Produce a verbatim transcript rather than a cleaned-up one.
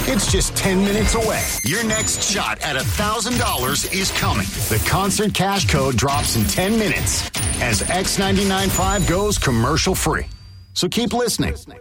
It's just ten minutes away. Your next shot at one thousand dollars is coming. The concert cash code drops in ten minutes as X ninety-nine point five goes commercial free. So keep listening.